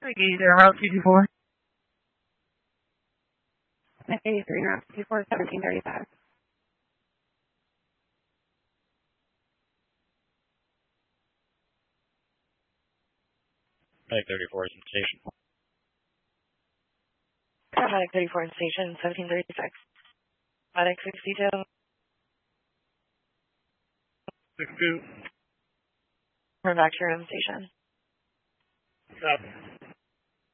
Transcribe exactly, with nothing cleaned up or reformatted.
eighty-three, Route two two four. eighty-three, Route two two four, seventeen thirty-five. Medic thirty-four is in station. Medic thirty-four in station, seventeen thirty-six. Medic sixty-two. six two. We're back to your own station. Stop.